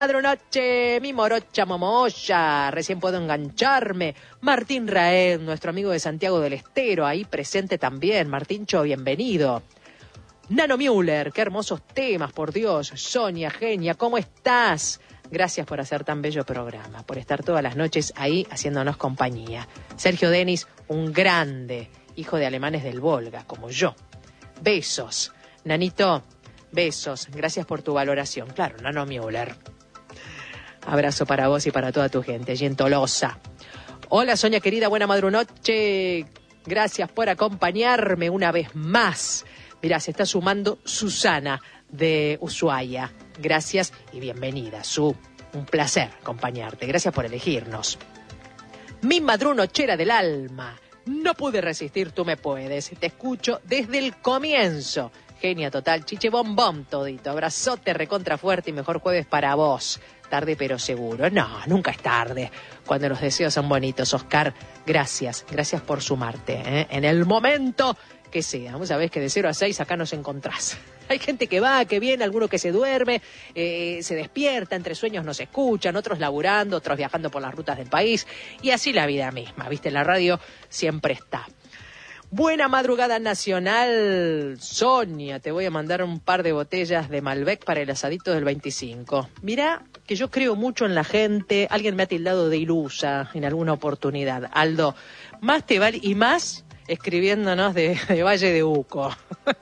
Noche, mi morocha momoya, recién puedo engancharme. Martín Raed, nuestro amigo de Santiago del Estero, ahí presente también. Martíncho, bienvenido. Nano Müller, qué hermosos temas, por Dios. Sonia, genia, ¿cómo estás? Gracias por hacer tan bello programa, por estar todas las noches ahí haciéndonos compañía. Sergio Denis, un grande, hijo de alemanes del Volga, como yo. Besos. Nanito, besos. Gracias por tu valoración. Claro, Nano Müller. Abrazo para vos y para toda tu gente allí en Tolosa. Hola, Sonia querida, buena madrunoche. Gracias por acompañarme una vez más. Mirá, se está sumando Susana de Ushuaia. Gracias y bienvenida, Su. Un placer acompañarte. Gracias por elegirnos. Mi madrunochera del alma. No pude resistir, tú me puedes. Te escucho desde el comienzo. Genia total, chiche bombón todito. Abrazote recontra fuerte y mejor jueves para vos. Tarde pero seguro. No, nunca es tarde. Cuando los deseos son bonitos. Oscar, gracias. Gracias por sumarte, ¿eh? En el momento que sea. Vos sabés que de 0 a 6 acá nos encontrás. Hay gente que va, que viene, alguno que se duerme, se despierta, entre sueños nos escuchan, otros laburando, otros viajando por las rutas del país. Y así la vida misma, ¿viste? La radio siempre está. Buena madrugada nacional, Sonia, te voy a mandar un par de botellas de Malbec para el asadito del 25. Mirá que yo creo mucho en la gente, alguien me ha tildado de ilusa en alguna oportunidad. Aldo, más te vale, y más escribiéndonos de Valle de Uco.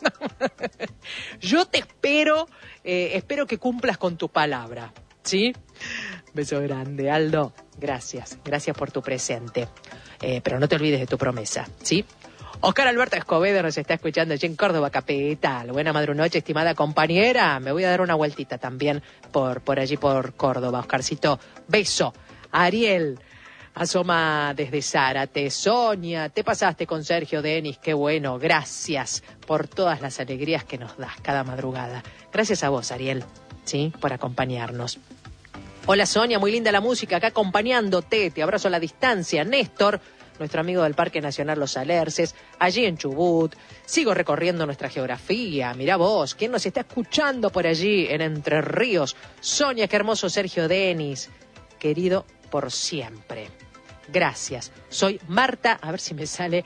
Yo te espero que cumplas con tu palabra, ¿sí? Beso grande, Aldo, gracias por tu presente. Pero no te olvides de tu promesa, ¿sí? Oscar Alberto Escobedo nos está escuchando allí en Córdoba, capital. Buena madrunoche, estimada compañera. Me voy a dar una vueltita también por allí, por Córdoba. Oscarcito, beso. Ariel, asoma desde Zárate. Sonia, te pasaste con Sergio Denis, qué bueno. Gracias por todas las alegrías que nos das cada madrugada. Gracias a vos, Ariel, ¿sí? Por acompañarnos. Hola, Sonia, muy linda la música acá acompañándote. Te abrazo a la distancia. Néstor, nuestro amigo del Parque Nacional Los Alerces, allí en Chubut. Sigo recorriendo nuestra geografía. Mirá vos, ¿quién nos está escuchando por allí en Entre Ríos? Sonia, qué hermoso Sergio Denis, querido por siempre. Gracias. Soy Marta, a ver si me sale,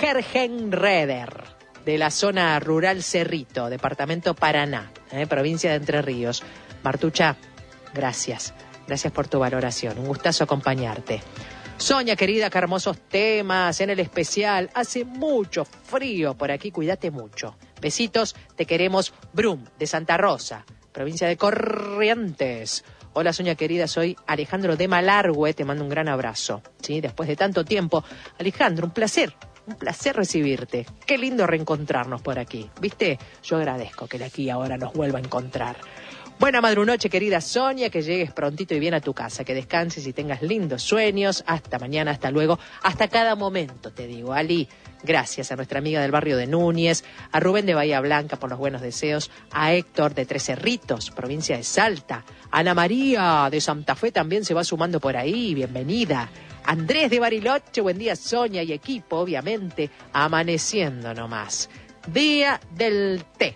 Hergenreder, de la zona rural Cerrito, departamento Paraná, provincia de Entre Ríos. Martucha, gracias. Gracias por tu valoración. Un gustazo acompañarte. Sonia, querida, qué hermosos temas en el especial. Hace mucho frío por aquí, cuídate mucho. Besitos, te queremos. Brum, de Santa Rosa, provincia de Corrientes. Hola, Sonia, querida, soy Alejandro de Malargüe, te mando un gran abrazo. ¿Sí? Después de tanto tiempo, Alejandro, un placer recibirte. Qué lindo reencontrarnos por aquí, ¿viste? Yo agradezco que de aquí ahora nos vuelva a encontrar. Buena madrunoche, querida Sonia, que llegues prontito y bien a tu casa, que descanses y tengas lindos sueños. Hasta mañana, hasta luego, hasta cada momento, te digo. Ali, gracias a nuestra amiga del barrio de Núñez, a Rubén de Bahía Blanca por los buenos deseos, a Héctor de Tres Cerritos, provincia de Salta, Ana María de Santa Fe también se va sumando por ahí, bienvenida. Andrés de Bariloche, buen día Sonia y equipo, obviamente, amaneciendo nomás. Día del té.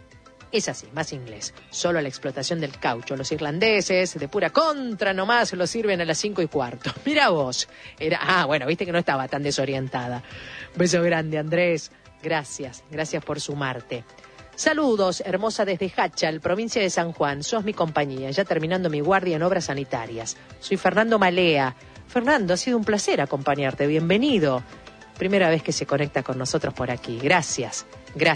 Es así, más inglés. Solo la explotación del caucho. Los irlandeses, de pura contra nomás, lo sirven a las 5:15. Mira vos. Bueno, viste que no estaba tan desorientada. Beso grande, Andrés. Gracias por sumarte. Saludos, hermosa desde Hachal, provincia de San Juan. Sos mi compañía, ya terminando mi guardia en obras sanitarias. Soy Fernando Malea. Fernando, ha sido un placer acompañarte. Bienvenido. Primera vez que se conecta con nosotros por aquí. Gracias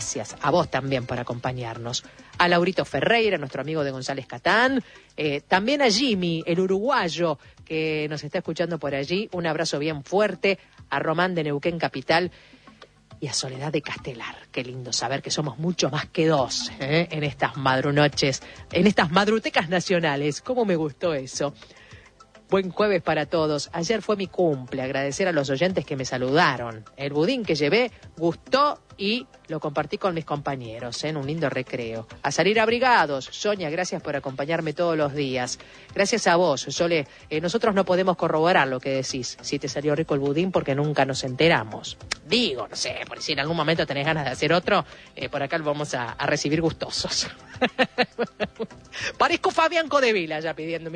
a vos también por acompañarnos. A Laurito Ferreira, nuestro amigo de González Catán. También a Jimmy, el uruguayo, que nos está escuchando por allí. Un abrazo bien fuerte. A Román de Neuquén Capital. Y a Soledad de Castelar. Qué lindo saber que somos mucho más que dos en estas madrunoches, en estas madrutecas nacionales. ¿Cómo me gustó eso? Buen jueves para todos. Ayer fue mi cumple. Agradecer a los oyentes que me saludaron. El budín que llevé gustó y lo compartí con mis compañeros en un lindo recreo. A salir abrigados. Sonia, gracias por acompañarme todos los días. Gracias a vos, Sole. Nosotros no podemos corroborar lo que decís, si te salió rico el budín, porque nunca nos enteramos. Digo, no sé, por si en algún momento tenés ganas de hacer otro, por acá lo vamos a recibir gustosos. Parezco Fabián Codevila ya pidiendo.